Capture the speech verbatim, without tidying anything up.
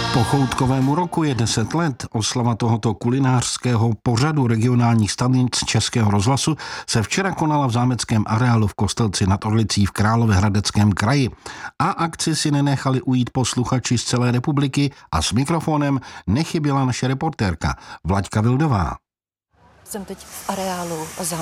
Po choutkovému roku je deset let. Oslava tohoto kulinářského pořadu regionálních stanic Českého rozhlasu se včera konala v zámeckém areálu v Kostelci nad Orlicí v Královéhradeckém kraji. A akci si nenechali ujít posluchači z celé republiky a s mikrofonem nechyběla naše reportérka Vlaďka Vildová. Jsem teď v areálu